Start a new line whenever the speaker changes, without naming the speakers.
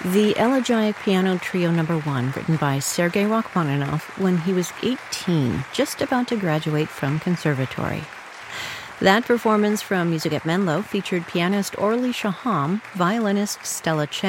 The Elegiac Piano Trio No. 1, written by Sergei Rachmaninoff when he was 18, just about to graduate from conservatory. That performance from Music at Menlo featured pianist Orly Shaham, violinist Stella Chen,